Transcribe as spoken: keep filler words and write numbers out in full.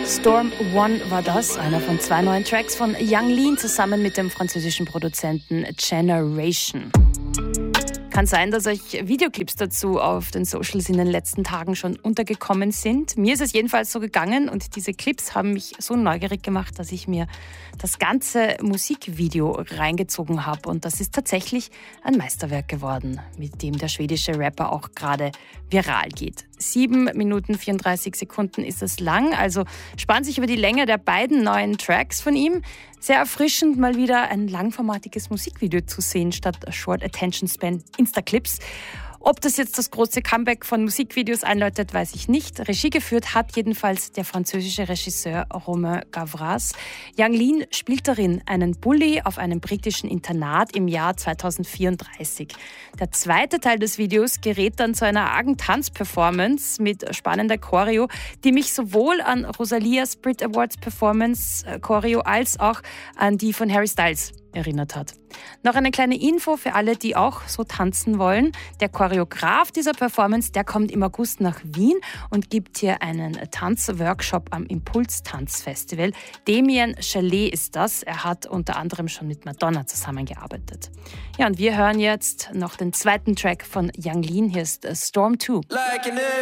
Storm One war das, einer von zwei neuen Tracks von Yung Lean zusammen mit dem französischen Produzenten Generation. Kann sein, dass euch Videoclips dazu auf den Socials in den letzten Tagen schon untergekommen sind. Mir ist es jedenfalls so gegangen und diese Clips haben mich so neugierig gemacht, dass ich mir das ganze Musikvideo reingezogen habe. Und das ist tatsächlich ein Meisterwerk geworden, mit dem der schwedische Rapper auch gerade viral geht. Sieben Minuten vierunddreißig Sekunden ist es lang, also spannt sich über die Länge der beiden neuen Tracks von ihm. Sehr erfrischend, mal wieder ein langformatiges Musikvideo zu sehen, statt Short Attention Span Insta-Clips. Ob das jetzt das große Comeback von Musikvideos einläutet, weiß ich nicht. Regie geführt hat jedenfalls der französische Regisseur Romain Gavras. Yung Lean spielt darin einen Bully auf einem britischen Internat im Jahr zweitausendvierunddreißig. Der zweite Teil des Videos gerät dann zu einer argen Tanzperformance mit spannender Choreo, die mich sowohl an Rosalias Brit Awards Performance Choreo als auch an die von Harry Styles erinnert hat. Noch eine kleine Info für alle, die auch so tanzen wollen. Der Choreograf dieser Performance, der kommt im August nach Wien und gibt hier einen Tanzworkshop am Impuls-Tanzfestival. Damien Chalet ist das. Er hat unter anderem schon mit Madonna zusammengearbeitet. Ja, und wir hören jetzt noch den zweiten Track von Yung Lean. Hier ist Storm zwei.